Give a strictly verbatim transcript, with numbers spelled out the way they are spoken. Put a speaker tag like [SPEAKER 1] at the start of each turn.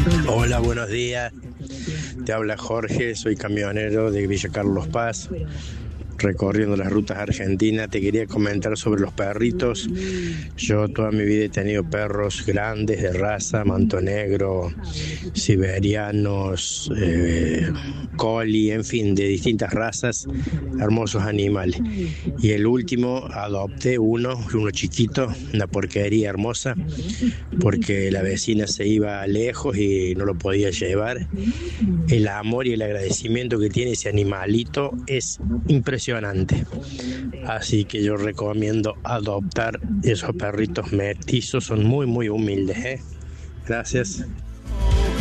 [SPEAKER 1] Hola, buenos días. Te habla Jorge, soy camionero de Villa Carlos Paz, recorriendo las rutas argentinas. Te quería comentar sobre los perritos. Yo toda mi vida he tenido perros grandes de raza, manto negro, siberianos, eh, collie, en fin, de distintas razas, hermosos animales. Y el último adopté uno, uno chiquito, una porquería hermosa, porque la vecina se iba lejos y no lo podía llevar. El amor y el agradecimiento que tiene ese animalito es impresionante. Así que yo recomiendo adoptar esos perritos metizos, son muy muy humildes, ¿eh? Gracias.